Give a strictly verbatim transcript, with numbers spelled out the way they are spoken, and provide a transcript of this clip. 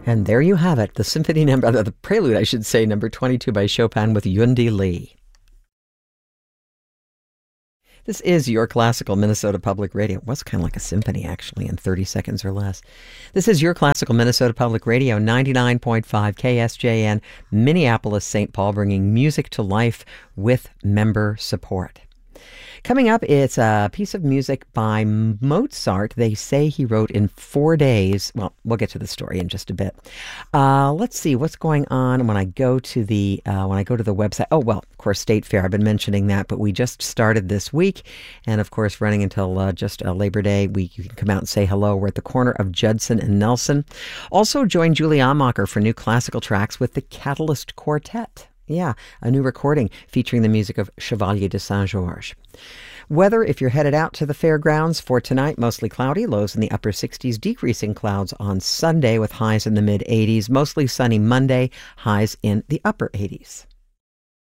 And there you have it, the symphony number, the prelude, I should say, number twenty-two by Chopin with Yundi Lee. This is your classical Minnesota Public Radio. It was kind of like a symphony, actually, in thirty seconds or less. This is your classical Minnesota Public Radio, ninety-nine point five K S J N, Minneapolis, Saint Paul, bringing music to life with member support. Coming up, it's a piece of music by Mozart. They say he wrote in four days. Well, we'll get to the story in just a bit. Uh, let's see what's going on when I go to the uh, when I go to the website. Oh, well, of course, State Fair. I've been mentioning that, but we just started this week, and of course, running until uh, just uh, Labor Day. We you can come out and say hello. We're at the corner of Judson and Nelson. Also, join Julie Amacher for new classical tracks with the Catalyst Quartet. Yeah, a new recording featuring the music of Chevalier de Saint-Georges. Weather, if you're headed out to the fairgrounds for tonight, mostly cloudy, lows in the upper sixties, decreasing clouds on Sunday with highs in the mid eighties, mostly sunny Monday, highs in the upper eighties.